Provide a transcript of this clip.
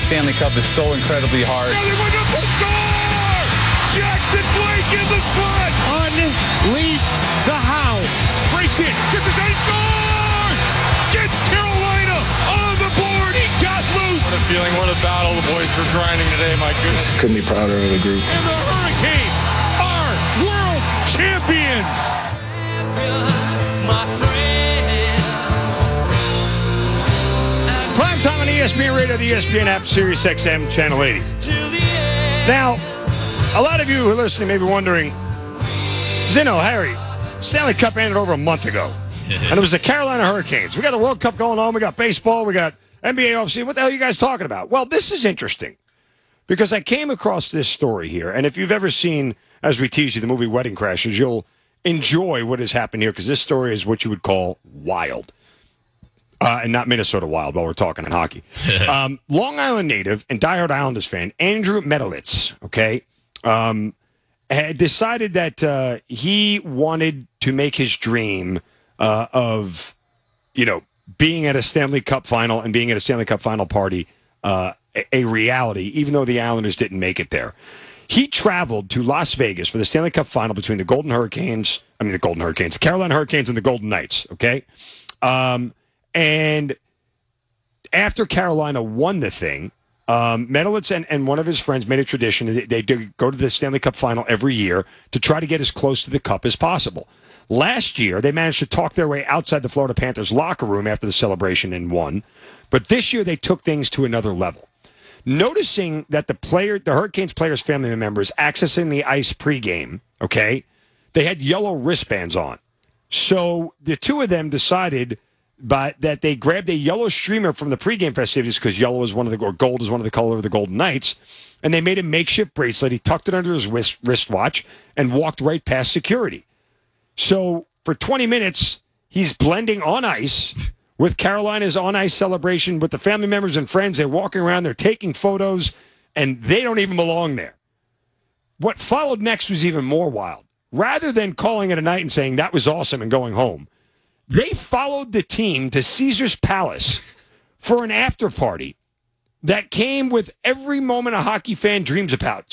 Stanley Cup is so incredibly hard. Score! Jackson Blake in the slot. Unleash the hounds. Breaks in. Gets a shot. He scores! Gets Carolina on the board. He got loose. What a feeling. What a battle the boys are grinding today. My goodness. Couldn't be prouder of the group. And the Hurricanes are world champions. Prime time on ESPN Radio, the ESPN app, Sirius XM, Channel 80. Now, a lot of you who are listening may be wondering, Zeno, Harry, Stanley Cup ended over a month ago, and it was the Carolina Hurricanes. We got the World Cup going on, we got baseball, we got NBA offseason. What the hell are you guys talking about? Well, this is interesting, because I came across this story here, and if you've ever seen, as we tease you, the movie Wedding Crashers, you'll enjoy what has happened here, because this story is what you would call wild. And not Minnesota Wild while we're talking hockey. Long Island native and diehard Islanders fan, Andrew Metalitz, okay, had decided that he wanted to make his dream of, being at a Stanley Cup final and being at a Stanley Cup final party a reality, even though the Islanders didn't make it there. He traveled to Las Vegas for the Stanley Cup final between the Carolina Hurricanes and the Golden Knights, okay? And after Carolina won the thing, Metalitz and one of his friends made a tradition. They do go to the Stanley Cup final every year to try to get as close to the cup as possible. Last year, they managed to talk their way outside the Florida Panthers locker room after the celebration and won. But this year, they took things to another level. Noticing that the Hurricanes players' family members accessing the ice pregame, okay, they had yellow wristbands on. So the two of them decided that they grabbed a yellow streamer from the pregame festivities because gold is one of the color of the Golden Knights, and they made a makeshift bracelet. He tucked it under his wristwatch and walked right past security. So for 20 minutes, he's blending on ice with Carolina's on-ice celebration with the family members and friends. They're walking around, they're taking photos, and they don't even belong there. What followed next was even more wild. Rather than calling it a night and saying that was awesome and going home, they followed the team to Caesar's Palace for an after party that came with every moment a hockey fan dreams about.